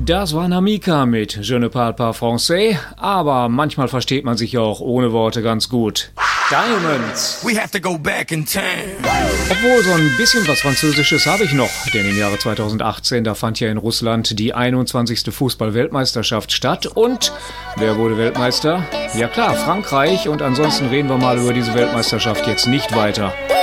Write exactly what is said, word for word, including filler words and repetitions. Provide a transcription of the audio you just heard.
Das war Namika mit Je ne parle pas français, aber manchmal versteht man sich ja auch ohne Worte ganz gut. Diamonds. We have to go back in time. Obwohl, so ein bisschen was Französisches habe ich noch, denn im Jahre zweitausendachtzehn, da fand ja in Russland die einundzwanzigste Fußball-Weltmeisterschaft statt und wer wurde Weltmeister? Ja klar, Frankreich, und ansonsten reden wir mal über diese Weltmeisterschaft jetzt nicht weiter.